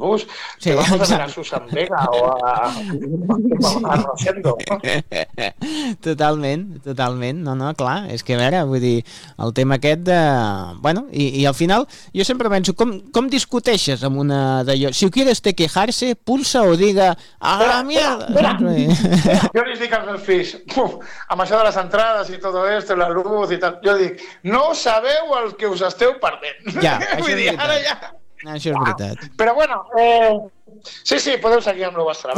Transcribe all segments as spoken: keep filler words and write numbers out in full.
bus. Sí, Te vamos a ver a Susan Vega o a, a Rosendo. Totalment, totalment. No, no, clar, és que a veure, vull dir, el tema aquest de... Bueno, i, i al final, jo sempre penso, com, com discuteixes amb una d'allò? Si quieres te quejarse, pulsa o diga a la mierda. Jo li dic als meus fills, puf, amb això de les entrades i tot esto, la luz i tal, jo dic, no sabeu el que us esteu perdent. Ja, això Vull és dir, veritat. ara ja... Això és veritat. Però bueno, eh, sí, sí, podeu seguir amb el vostre.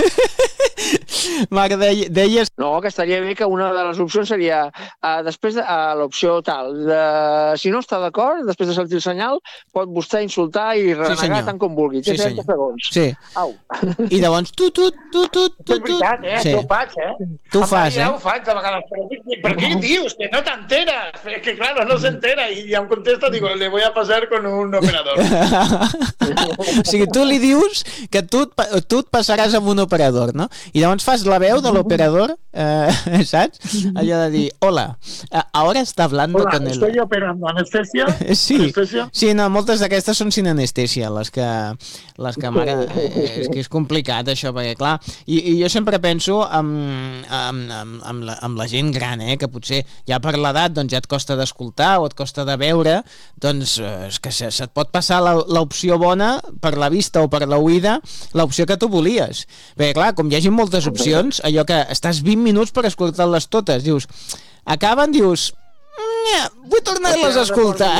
Marc, de, deies... No, que estaria bé que una de les opcions seria uh, després de uh, l'opció tal, de, si no està d'acord, després de sentir el senyal, pot vostè insultar i renegar sí, tant com vulgui. Sí, trenta segons. Sí. Au. I llavors tu, tu, tu, tu, tu, És veritat, eh? Sí. Jo ho faig, eh? Tu ho fas, eh? Jo ho faig de vegades. Però, però què dius? Que no t'enteres. Que claro, no s'entera. I em contesta, digo, le voy a pasar con un operador. O sigui, tu li dius que tu, tu et passaràs amb un operador, no? I llavors fas la veu de l'operador, eh, saps? Allò de dir, hola, ahora está hablando hola, con el... estoy operando anestesia. Sí, anestesia? Sí, no, moltes d'aquestes són sin anestèsia, les que, les que mare, eh, és que és complicat això, perquè clar, i, i jo sempre penso amb, amb, amb, amb, la, amb la gent gran, eh, que potser ja per l'edat doncs, ja et costa d'escoltar o et costa de veure, doncs és que se, se't pot passar l'opció bona per la vista o per l'oïda, l'opció que tu volies. Perquè clar, com hi hagi moltes opcions, allò que estàs vint minuts per escoltar-les totes, dius, acaben, dius, vull tornar-les a escoltar.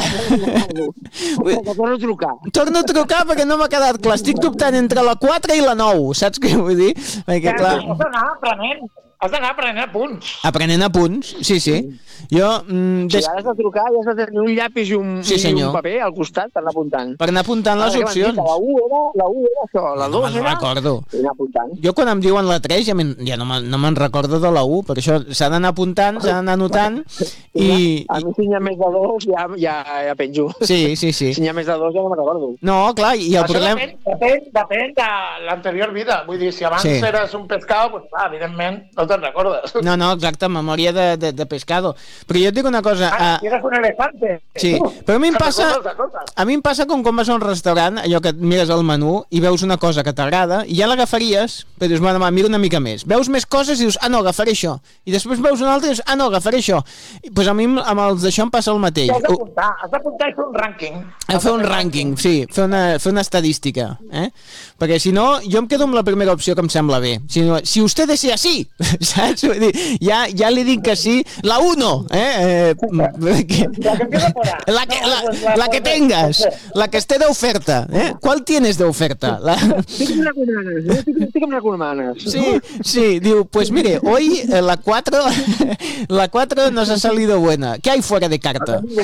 Torno a trucar. Torno a trucar perquè no m'ha quedat clar. Estic dubtant entre la quatre i la nou, saps què vull dir? Perquè clar... Has d'anar aprenent. Has d'anar aprenent a punts. Aprenent a punts, sí, sí. Jo... Mm, des... Si has de trucar i has de tenir un llapis i un, sí, i un paper al costat per anar apuntant. Per anar apuntant les ah, opcions. La u era, la u era això, la dos no era... recordo. Anar apuntant. Jo quan em diuen la tres ja, ja no me'n no recordo de la u, per això s'ha d'anar apuntant, s'ha d'anar anotant i... A mi si n'hi ha més de dos ja, ja, ja penjo. Sí, sí, sí. Si n'hi ha més de dos ja no me'n recordo. No, clar, i el això problema... Depèn, depèn, depèn de l'anterior vida. Vull dir, si abans sí. eres un pescado, pues, ah, evidentment no te'n recordes. No, no, exacte, memòria de, de, de pescado. Però jo et dic una cosa... Ah, si eres un elefante. Sí, però a mi em passa... A mi em passa com quan vas a un restaurant, allò que mires el menú i veus una cosa que t'agrada i ja l'agafaries, però dius, bueno, mira una mica més. Veus més coses i dius, ah, no, agafaré això. I després veus una altra i dius, ah, no, agafaré això. Doncs pues a mi amb els d'això em passa el mateix. Has d'apuntar, has d'apuntar i fer un rànquing. A fer un rànquing, sí, fer una, fer una estadística. Eh? Perquè si no, jo em quedo amb la primera opció que em sembla bé. Si, no, si usted desea sí, saps? Vull dir, ja, ja li dic que sí. La uno, eh? eh que, la que empieza por A. La que, la, la que tengas, la que esté de oferta. ¿Eh? ¿Cuál tienes de oferta? La... Estic amb recomananes. Sí, sí, diu, pues mire, hoy eh, la cuatro la cuatro nos ha salido buena. ¿Qué hay fuera de carta? Yo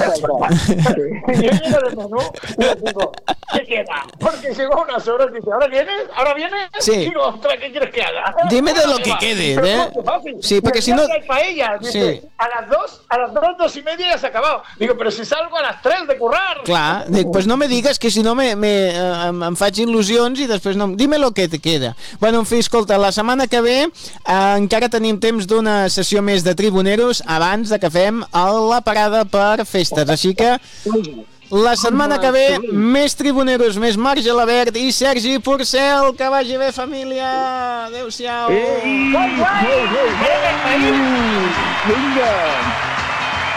llego del menú y les digo, ¿qué queda? Porque llegó unas horas y dice, ¿ahora vienes? ¿Ahora vienes? Sí. Digo, ostras, ¿qué quieres que haga? Dime de lo que quede, ¿eh? Sí, porque si no... Hay paella. Dice, sí. A las dos, a las dos, dos y media ya se ha acabado. Digo, pero si salgo a las tres de currar. Clar, dic, pues no me digas que si no me, me, em, em faig il·lusions i després no... Dime lo que te queda. Bueno, en fi, escolta, la setmana que ve eh, encara tenim temps d'una sessió més de Tribuneros abans de que fem a la parada per festes, així que... La setmana que ve, més Tribuneros, més Marc Gelabert i Sergi Porcel. Que vagi bé, família. Adéu-siau. Ei, ei, ei, ei, ei, ei, ei, ei, ei,